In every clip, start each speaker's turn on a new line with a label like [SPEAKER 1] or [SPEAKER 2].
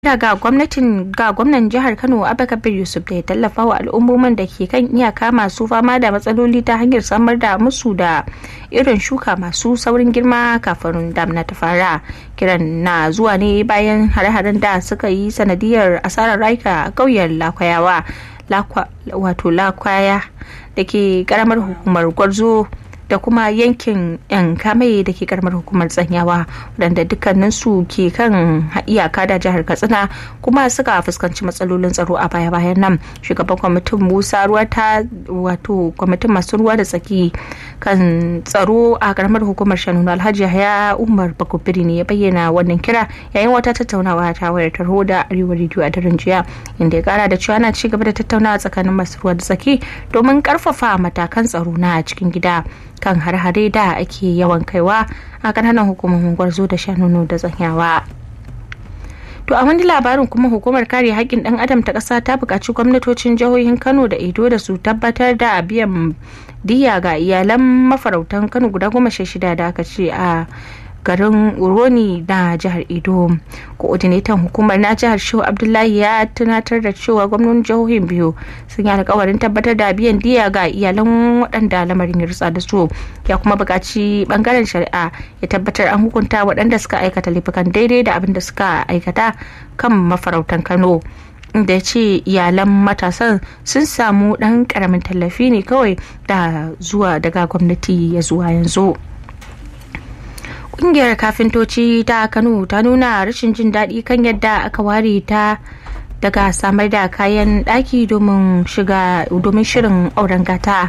[SPEAKER 1] ga gwamnan jihar Kano Abba Kabir Yusuf da ya tallafa wa al'ummomin da ke kan iyaka masu fama da matsaloli ta hanyar samar da musu da irin shuka masu saurin girma kafin damina ta fara. Kiran na zuwa ne bayan hare-haren da suka yi sanadiyar asarar rayuka a ƙauyen Lakwaya da ke karamar hukumar Gwarzo da kuma yankin yan kame da ke karamar hukumar Tsanyawa, wadanda dukkaninsu ke kan iyaka da jihar Katsina kuma suka fuskanci matsalolin tsaro a baya-bayan nan. Shugaban kwamitin Musa Ruwata kwamitin masu ruwa da tsaki kan tsaro a karamar hukumar Shanunu Alhaji Yahaya Umar Bakubiri ne ya bayyana wannan kira yayin wata tattaunawa ta wayar tarho da Arewa Radio a daren jiya, inda ya kara da cewa ana ci gaba da tattaunawa tsakanin masu ruwa da tsaki domin karfafa matakan tsaro na cikin gida kan har-hare da ake yawan kaiwa a kananan hukumomin Gwarzo da Shanunu da Tsanyawa. To a wani labarin kuma, hukumar kare haƙƙin ɗan adam ta ƙasa ta buƙaci gwamnatocin jihohin Kano da Edo da su tabbatar da biyan diya ga iyalan mafarautan Kano guda 16 da aka ce a garin Uroni na jihar Edo. Koordinatan hukumar na jihar Shehu Abdullahi ya tunatar da cewa gwamnonin jihohin biyu sun yi alkawarin tabbatar da biyan diya ga iyalan waɗanda lamarin ya rutsa da su. Ya kuma buƙaci bangaren shari'a ya tabbatar an hukunta waɗanda suka aikata laifukan daidai da abin da suka aikata kan mafarautan Kano, da ce iyalan matasan sun samu ɗan ƙaramin tallafi ne kawai daga gwamnati ya zuwa yanzu. Kungiyar kafintoci ta Kano ta nuna rashin jin daɗi kan yadda aka ware ta daga samar da kayan ɗaki domin shirin auren gata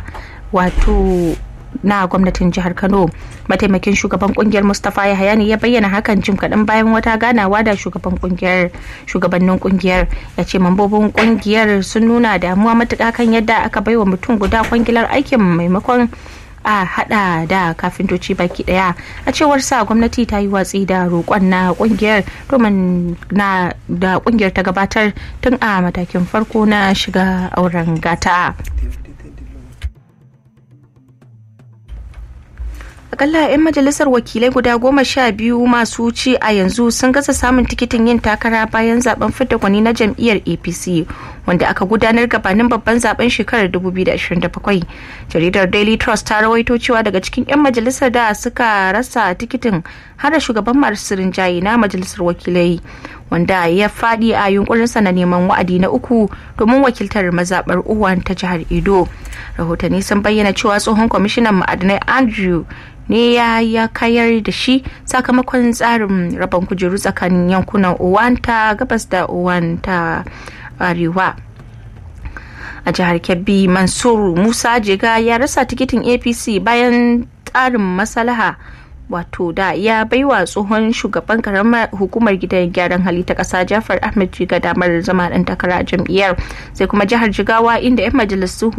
[SPEAKER 1] na gwamnatin jihar Kano. Mataimakin shugaban kungiyar Mustapha Yahaya ne ya bayyana hakan jim kaɗan bayan wata ganawa da shugabannin kungiyar. Ya ce mambobin kungiyar sun nuna damuwa matuƙa kan yadda aka baiwa mutum guda kwangilar aikin maimakon a hada da kafintoci baki daya. A cewar sa, gwamnati ta yi watsi da roƙon na kungiyar domin da kungiyar ta gabatar tun a matakin farko na shiga auren gata. Akalla 'yan majalisar wakilai guda 12 masu ci a yanzu sun gaza samun tikitin yin takara bayan zaben fidda gwani na jam'iyyar APC wanda aka gudanar gabanin babban zaben shekarar 2027. Jaridar Daily Trust ta rawaito cewa daga cikin 'yan majalisar da suka rasa tikitin har shugaban masu rinjaye na majalisar wakilai, wanda ya fadi a yunkurinsa na neman wa'adi na 3 domin wakiltar mazabar Uwan ta jihar Edo. Rahotanni sun bayyana cewa tsohon kwamishinan ma'adinai Andrew ne ya kayar da shi sakamakon tsarin rabon kujeru tsakanin yankunan Uwan ta gabas da Uwan ta arewa. A jihar Kebbi, Mansur Musa Jega ya rasa tikitin APC bayan tsarin maslaha da ya baiwa tsohon shugaban karamar hukumar gidan gyaran hali ta kasa Jafar Ahmed Jiga damar zama dan takara a jam'iyyar. Sai kuma jihar Jigawa, inda 'yan majalisu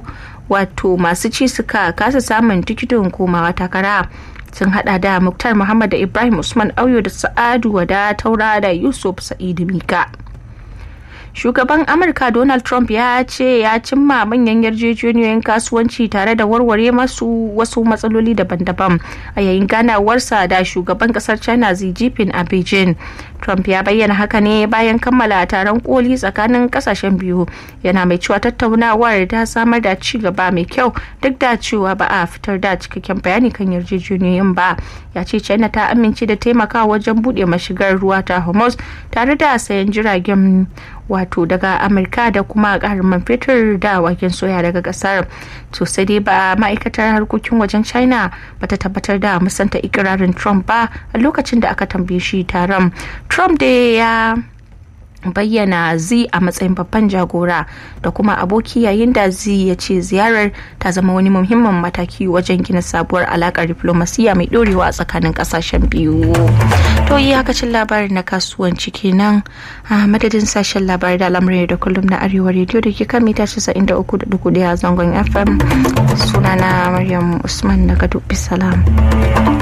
[SPEAKER 1] 4 masu ci suka kasa samun tikitin komawa takara. Sun hada da Muktar Muhammad da Ibrahim Usman Auyo da Sa'adu Wada Taura da Yusuf Sa'idu Mika. Shugaban Amurka Donald Trump ya ce ya cimma manyan yarjejeniyoyin kasuwanci tare da warware wasu matsaloli daban-daban a yayin ganawarsa da shugaban kasar China Xi Jinping a Beijing. Trump ya bayyana haka ne bayan kammala taron koli tsakanin kasashen biyu, yana mai cewa tattaunawar ta samar da ci gaba mai kyau duk da cewa ba a fitar da cikakken bayani kan yarjejeniyoyin ba. Ya ce China ta amince da taimakawa wajen buɗe mashigar ruwa ta Hormuz tare da sayan jiragen daga Amurka da kuma ƙarin man fetur da waken soya daga ƙasar. To sai dai ba ma'aikatar harkokin wajen China bata tabbatar da musanta ikirarin Trump ba a lokacin da aka tambaye shi taron. Trump da ya bayyana Xi a matsayin babban jagora da kuma aboki, yayin da Xi ya ce ziyarar ta zama wani muhimmin mataki wajen gina sabuwar alakar diplomasiya mai dorewa a tsakanin kasashen biyu. To iyakacin labarin na kasuwanci kenan a madadin sashen labarai da al'amuran da kullum na Arewa Radio da ke kan mita 93.1 zangon FM. Sunana Maryam Usman daga Dubbi Salam.